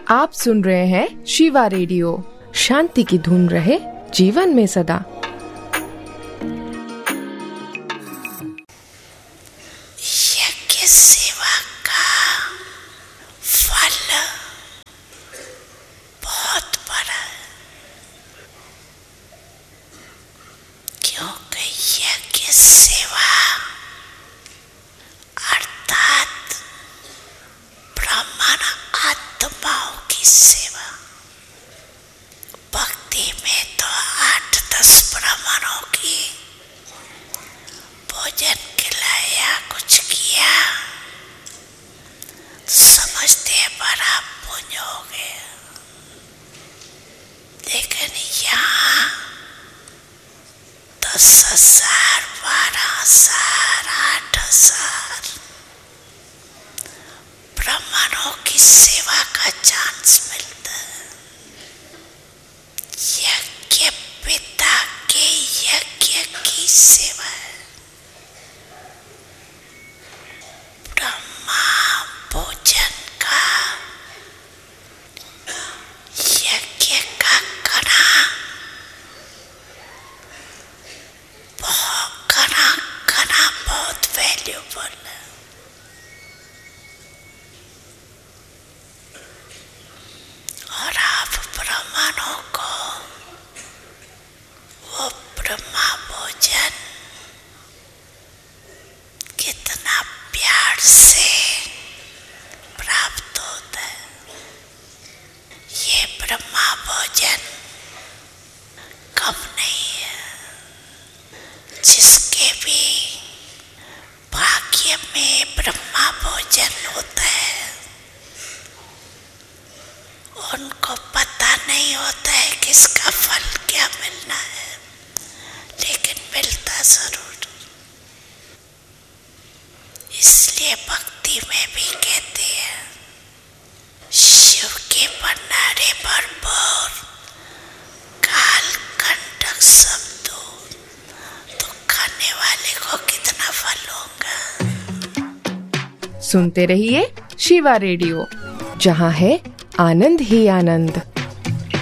आप सुन रहे हैं शिवा रेडियो। शांति की धुन रहे जीवन में सदा। यज्ञ सेवा का फल बहुत बड़ा है, क्योंकि यज्ञ सेवा अर्थात ब्राह्मण आत्माओं की सेवा। भक्ति में तो 8-10 ब्राह्मणों की भोजन खिलाया, कुछ किया, समझते बड़ा पुण्य हो गया। लेकिन यहाँ 10,000, 12,000, 8,000 ब्राह्मणों की सेवा का चांस मिलता है। यज्ञ पिता के यज्ञ की सेवा है। ब्रह्मा भोजन का यज्ञ का कणा बहुत वैल्यूबल है। और आप ब्राह्मणों को वो ब्रह्मा भोजन कितना प्यार से प्राप्त होता है। ये ब्रह्मा भोजन कम नहीं है। जिसके भी भाग्य में ब्रह्मा भोजन होता है, उनको पता नहीं होता है कि इसका फल क्या मिलना है, लेकिन मिलता जरूर। इसलिए भक्ति में भी कहते हैं, शिव के भंडारे भरपूर, काल कंटक सब दूर। तो खाने वाले को कितना फल होगा। सुनते रहिए शिवा रेडियो, जहाँ है आनंद ही आनंद।